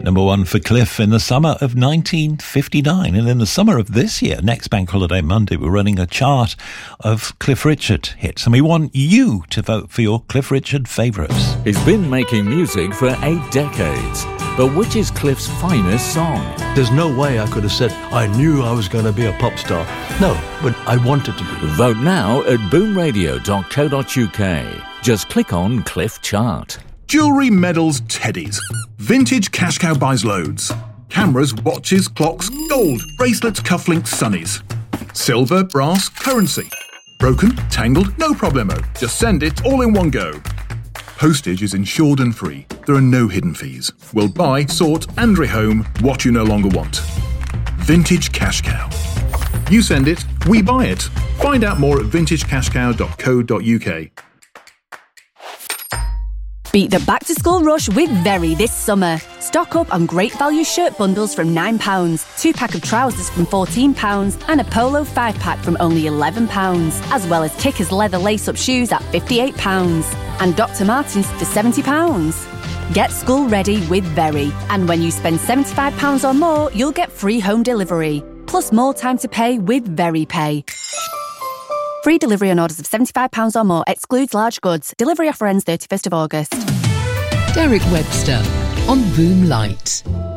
number one for Cliff in the summer of 1959. And in the summer of this year, next Bank Holiday Monday, we're running a chart of Cliff Richard hits. And we want you to vote for your Cliff Richard favourites. He's been making music for 8 decades. But which is Cliff's finest song? There's no way I could have said I knew I was going to be a pop star. No, but I wanted to be. Vote now at boomradio.co.uk. Just click on Cliff Chart. Jewellery, medals, teddies. Vintage Cash Cow buys loads. Cameras, watches, clocks, gold, bracelets, cufflinks, sunnies. Silver, brass, currency. Broken, tangled, no problemo. Just send it all in one go. Postage is insured and free. There are no hidden fees. We'll buy, sort and rehome what you no longer want. Vintage Cash Cow. You send it, we buy it. Find out more at vintagecashcow.co.uk. Beat the back-to-school rush with Very this summer. Stock up on great value shirt bundles from £9, 2-pack of trousers from £14 and a polo 5-pack from only £11, as well as Kickers leather lace-up shoes at £58 and Dr. Martens for £70. Get school ready with Very, and when you spend £75 or more, you'll get free home delivery, plus more time to pay with Very Pay. Free delivery on orders of £75 or more excludes large goods. Delivery offer ends 31st of August. Derek Webster on Boom Light.